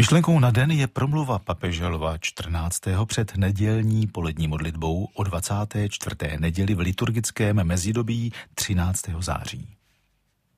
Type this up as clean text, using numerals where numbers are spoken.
Myšlenkou na den je promluva papeže Lva 14. před nedělní polední modlitbou o 24. neděli v liturgickém mezidobí 13. září.